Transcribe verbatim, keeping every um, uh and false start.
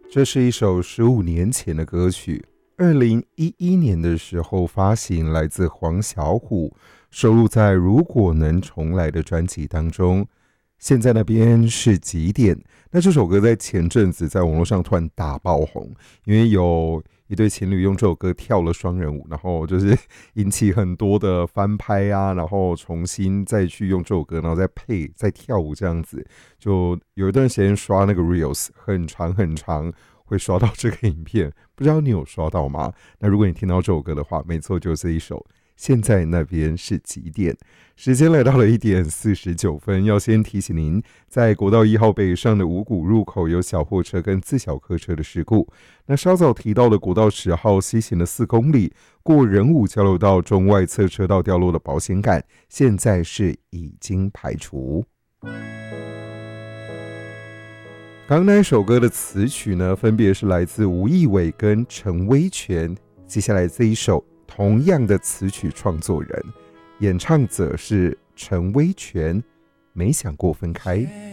这是一首十五年前的歌曲，二零一一年的时候发行，来自黄小琥，收录在《如果能重来》的专辑当中。现在那边是几点？那这首歌在前阵子在网络上突然大爆红，因为有一对情侣用这首歌跳了双人舞，然后就是引起很多的翻拍啊，然后重新再去用这首歌，然后再配再跳舞这样子，就有一段时间刷那个 reels 很长很长，会刷到这个影片，不知道你有刷到吗？那如果你听到这首歌的话，没错，就是一首。现在那边是几点？时间来到了一点四十九分。要先提醒您，在国道一号北上的五股入口有小货车跟自小客车的事故。那稍早提到的国道十号西行的四公里，过仁武交流道中外侧车道掉落的保险杆，现在是已经排除。刚刚那首歌的词曲呢，分别是来自吴亦伟跟陈威全。接下来这一首。同样的词曲创作人，演唱者是陈威全，没想过分开。